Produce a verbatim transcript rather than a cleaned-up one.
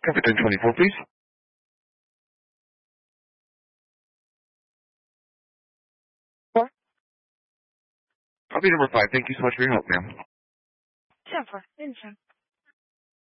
Copy ten twenty-four, please. Four. Copy number five. Thank you so much for your help, ma'am. Ten four. Anytime.